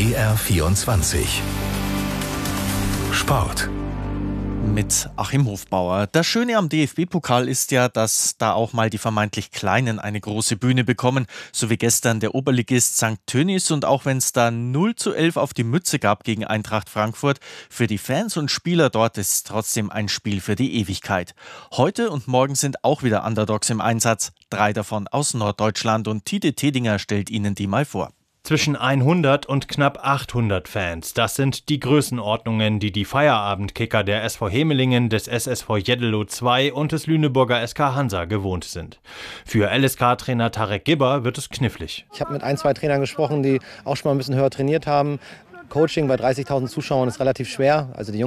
BR24 Sport. Mit Achim Hofbauer. Das Schöne am DFB-Pokal ist ja, dass da auch mal die vermeintlich Kleinen eine große Bühne bekommen, so wie gestern der Oberligist St. Tönnies. Und auch wenn es da 0:11 auf die Mütze gab gegen Eintracht Frankfurt, für die Fans und Spieler dort ist es trotzdem ein Spiel für die Ewigkeit. Heute und morgen sind auch wieder Underdogs im Einsatz, 3 davon aus Norddeutschland, und Tite Tedinger stellt Ihnen die mal vor. Zwischen 100 und knapp 800 Fans, das sind die Größenordnungen, die die Feierabendkicker der SV Hemelingen, des SSV Jeddelo 2 und des Lüneburger SK Hansa gewohnt sind. Für LSK-Trainer Tarek Gibber wird es knifflig. Ich habe mit 1, 2 Trainern gesprochen, die auch schon mal ein bisschen höher trainiert haben. Coaching bei 30.000 Zuschauern ist relativ schwer. Also die